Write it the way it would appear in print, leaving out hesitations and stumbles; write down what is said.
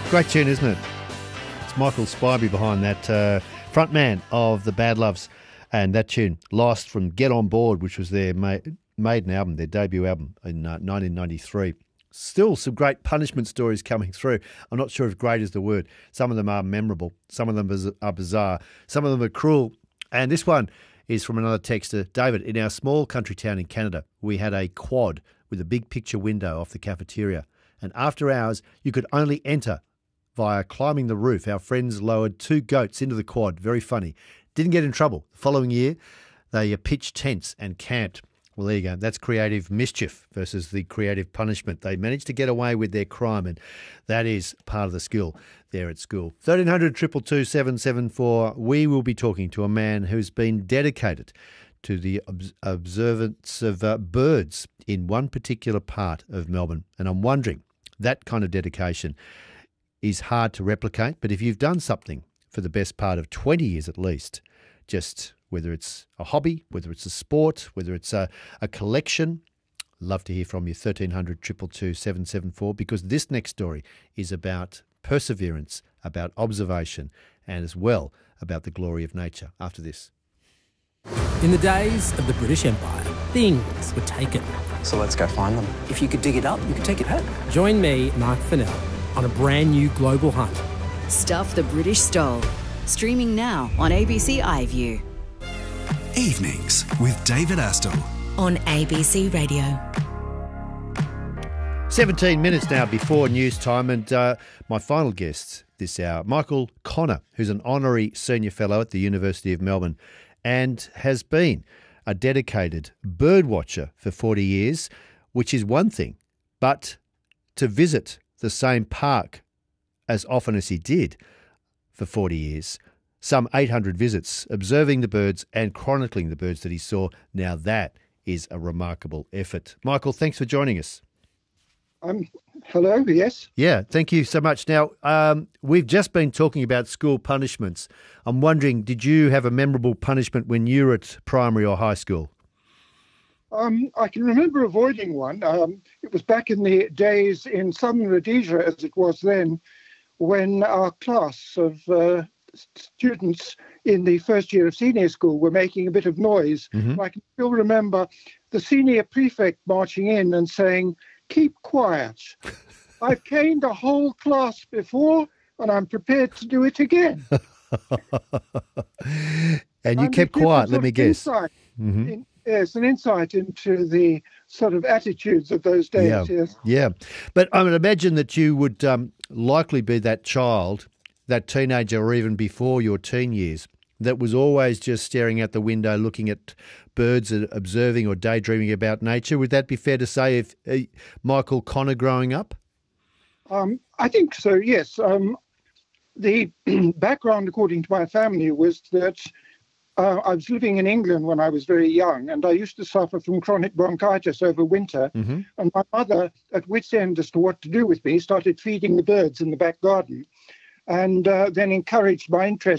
Great tune, isn't it? It's Michael Spivey behind that, front man of the Bad Loves, and that tune, Lost, from Get On Board, which was their maiden album, their debut album in 1993. Still some great punishment stories coming through. I'm not sure if great is the word. Some of them are memorable. Some of them are bizarre. Some of them are cruel. And this one is from another texter. David, in our small country town in Canada, we had a quad with a big picture window off the cafeteria. And after hours, you could only enter via climbing the roof. Our friends lowered 2 goats into the quad. Very funny. Didn't get in trouble. The following year, they pitched tents and camped. Well, there you go. That's creative mischief versus the creative punishment. They managed to get away with their crime, and that is part of the skill there at school. 1300 222 774. We will be talking to a man who's been dedicated to the observance of birds in one particular part of Melbourne. And I'm wondering, that kind of dedication is hard to replicate, but if you've done something for the best part of 20 years at least, just whether it's a hobby, whether it's a sport, whether it's a collection, love to hear from you. 1300 222 774, because this next story is about perseverance, about observation, and as well about the glory of nature. After this. In the days of the British Empire, things were taken. So let's go find them. If you could dig it up, you could take it home. Join me, Mark Fennell, on a brand new global hunt. Stuff the British Stole. Streaming now on ABC iView. Evenings with David Astle On ABC Radio. 17 minutes now before news time, and my final guest this hour, Michael Connor, who's an honorary senior fellow at the University of Melbourne and has been a dedicated bird watcher for 40 years, which is one thing, but to visit the same park as often as he did for 40 years, some 800 visits, observing the birds and chronicling the birds that he saw. Now that is a remarkable effort. Michael, thanks for joining us. Hello, yes. Yeah, thank you so much. Now, we've just been talking about school punishments. I'm wondering, did you have a memorable punishment when you were at primary or high school? I can remember avoiding one. It was back in the days in Southern Rhodesia, as it was then, when our class of students in the first year of senior school were making a bit of noise. Mm-hmm. I can still remember the senior prefect marching in and saying, "Keep quiet. I've caned a whole class before and I'm prepared to do it again." And you kept quiet, let me guess. Mm-hmm. Yes, an insight into the sort of attitudes of those days. Yeah, yes. Yeah. But I would imagine that you would likely be that child, that teenager, or even before your teen years, that was always just staring out the window, looking at birds, observing or daydreaming about nature. Would that be fair to say if Michael Connor growing up? I think so, yes. The background, according to my family, was that I was living in England when I was very young, and I used to suffer from chronic bronchitis over winter. Mm-hmm. And my mother, at wit's end as to what to do with me, started feeding the birds in the back garden, and then encouraged my interest